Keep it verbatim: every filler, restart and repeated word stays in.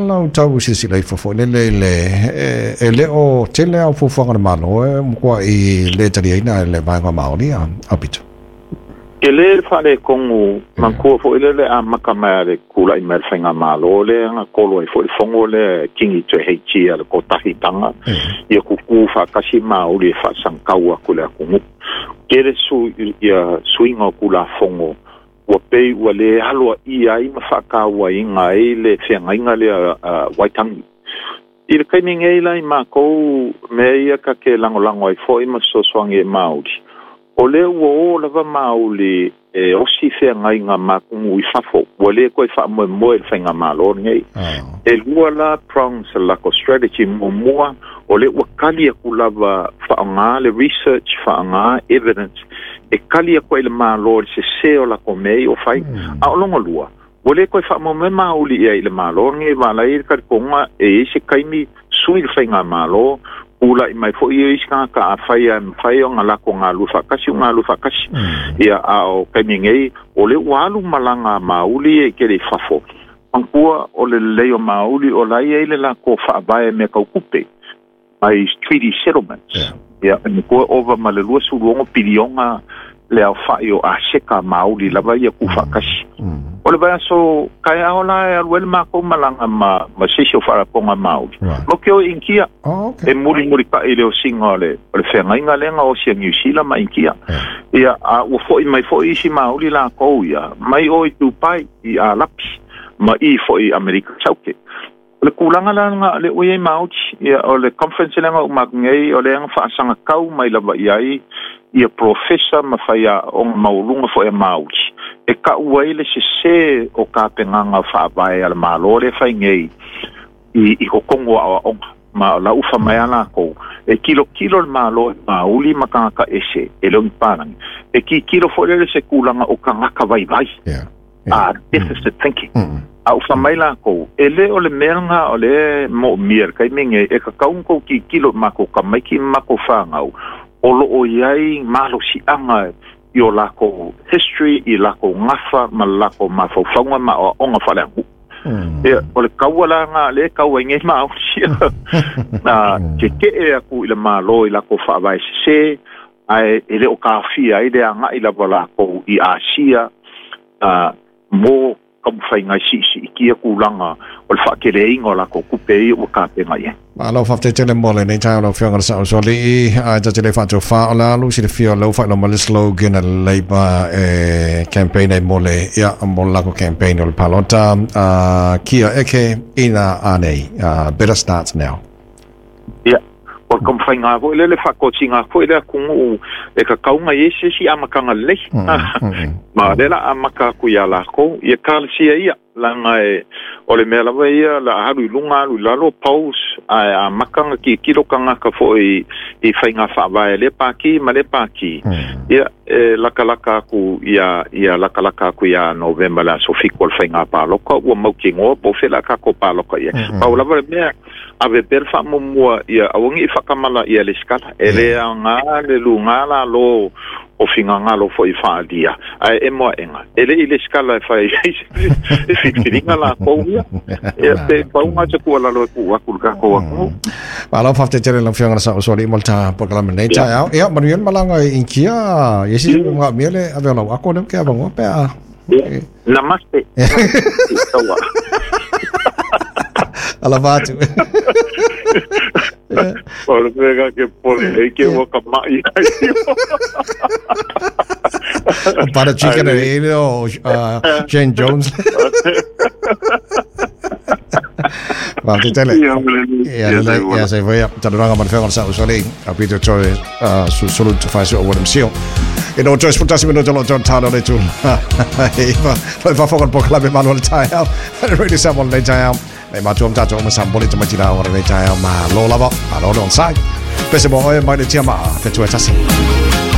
lau tau si si lai fofo le le le e le o te le au fofo ngana malo e mkua i le tari aina le vai ngā maori a apito. Ke le whare kongu mankua fo ile le a makamea le kula i mea whainga malo le nga kolo i fo i fongo le kingi tue heichi a le kotahi tanga i a kuku whakasi maori e whasankaua kule a kungu. Ke le su i a suinga kula fongo ua pei ua le halua i ai ma whakaua inga e le whiangainga le a waitangi. I le kainingei lai mākou mea ia ka ke langolango ai fo i ma soswangi e Māori. O le ua o lava Māori e osi whiangainga mākungu i whafo. Ua le koe wha moe moe le whainga mālor ngei. E lua la prongs lako strategy mo mua o le ua kalia ku lava whaanga le research, whaanga evidence. E kalia koe le mālor se seo lako mei o whai. A o longa lua. Ua le koe wha moe moe Māori e le mālor ngei wala i karikonga e ese kaimi sui le whainga mālor. Ula i mai fo i iska ka a whaia whaia ngā lako ngā lufa kasi ngā lufa kasi ia a o kaimingei o le walu malanga Māori e kere whafo Pankua o le leo Māori o lai e le lako whaabae me kaukupe mai treaty settlements ia e kua ova ma le lua suruongo pirionga le au whai o a seka Māori lava ia ku whakasi o le vai so kai ao la e aluele mako malanga ma ma sisio wharaponga Māori mo ke o inkia e muri muri ka i leo singa le o le whengainga lenga o sia New Zealand ma inkia ia a ua fo i mai fo i si Māori la kou ia mai o i tupai i a lapi ma i fo i Amerika Chauke le kulanga la nga le oye Māori ia o le conference lenga o magngei o le nga whaasanga kau mai lava iai ia professor ma whaia o maulunga fo e Māori e ka uai le se se o ka penganga whaabae ala mālore whai ngei i, i hokongo awa onga ma la ufa mai ala ko e kilo kilo le mālore mauli makanga ka ese e leongi pārangi e ki kilo fo le se kulanga o ka ngaka vai vai yeah, yeah. a deficit mm. thinking mm. a ufa mai la ko e le o le melanga o le mo mier kai minge e ka kaunko ki kilo mako ka mai ki mako whangau o lo o iai malo si anga i o lako history, i lako ngafa, ma lako mawhauwhaunga ma o onga whaleangu. E, o le kaua la ngā le kaua ingei mao sia. Na, ke ke e aku i le malo i lako whaawai se, ai e le o kawhia i le anga i lako lako i Asia, uh, mō kamuwhai ngai sisi i kia kulanga o le whaakere ingo lako kupe i o kāpenga ia. Alo fafte tele mole nei tai lo fianga sa so li a ta tele fa to fa la lu si le fio lo fa no mal slogan al Labour eh campaign e mole ya mo la ko campaign o palota a kia eke ina anei uh, better starts now. Yeah. O kom fainga ko le le fa ko tinga ko le kungu e ka kaunga yese si amakanga le. Ma le la amaka ku ya la ko ye kal si ia langa e o le mela ia la haru lunga lu lalo paus a makanga ki kilo kanga ka fo i i fainga fa ba le paki ma le paki ia e la kalaka ku ia ia la kalaka ku ia November la so fikol fainga pa lo ko o mo ki ngo po fe la ka ko pa lo ko ia pa la ba me ave per fa mo mo ia awongi fa kamala ia le skala ele nga le lunga la lo o finga ngalo fo i fa dia ai e mo enga ele ile skala fa e fitinga la ko ia e pe pa unha te ku la lo ku aku ka ko aku ala fafte tele la fianga sa so li molta programa nei ta ya ya marion malanga in kia yesi nga miele ave la ako nem ke ava ngo pe a namaste ala vatu Ora pega que pone e que boca mai. Para chicken e o Jane Jones. Va te tele. Ya ya se vai a taranga man fenga sa usali a Peter Troy su solo to faz o what I'm seeing. E no choice fantastic minuto lo John Tano le tu. Eva, lo fa focal po club Manuel Taya. Really someone le Taya. Nei macho mta cho ma samboli to matira ora le Taya ma lo lava. Alo non sai. Pese bo e mai le tia ma te tu etasi.